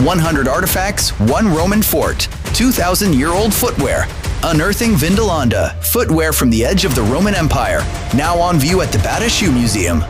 100 artifacts, one Roman fort, 2,000-year-old footwear. Unearthing Vindolanda, footwear from the edge of the Roman Empire. Now on view at the Bata Shoe Museum.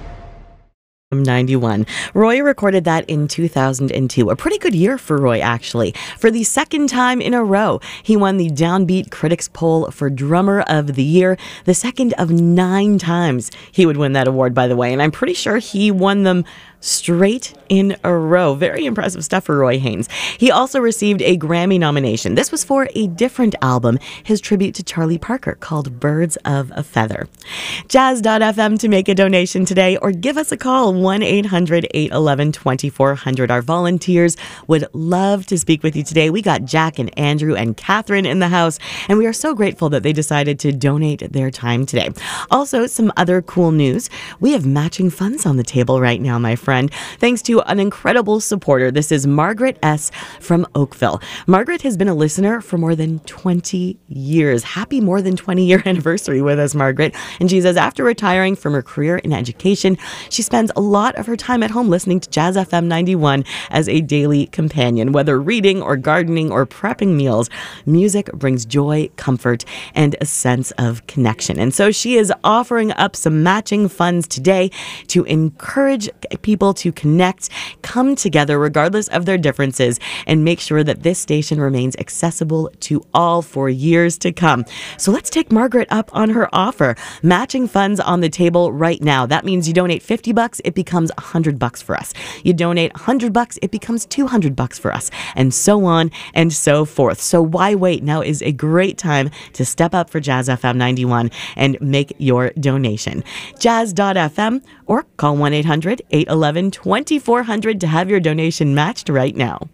91. Roy recorded that in 2002. A pretty good year for Roy, actually. For the second time in a row, he won the Downbeat Critics Poll for Drummer of the Year, the second of 9 times he would win that award, by the way. And I'm pretty sure he won them straight in a row. Very impressive stuff for Roy Haynes. He also received a Grammy nomination. This was for a different album, his tribute to Charlie Parker, called Birds of a Feather. Jazz.fm to make a donation today, or give us a call, 1-800-811-2400. Our volunteers would love to speak with you today. We got Jack and Andrew and Catherine in the house, and we are so grateful that they decided to donate their time today. Also, some other cool news. We have matching funds on the table right now, my friend, thanks to an incredible supporter. This is Margaret S. from Oakville. Margaret has been a listener for more than 20 years. Happy more than 20-year anniversary with us, Margaret. And she says after retiring from her career in education, she spends a lot of her time at home listening to Jazz FM 91 as a daily companion. Whether reading or gardening or prepping meals, music brings joy, comfort, and a sense of connection. And so she is offering up some matching funds today to encourage people to connect, come together regardless of their differences, and make sure that this station remains accessible to all for years to come. So let's take Margaret up on her offer. Matching funds on the table right now. That means you donate $50, it becomes $100 for us. You donate $100, it becomes $200 for us, and so on and so forth. So why wait? Now is a great time to step up for Jazz FM 91 and make your donation. Jazz.fm or call 1-800-811-2400 to have your donation matched right now.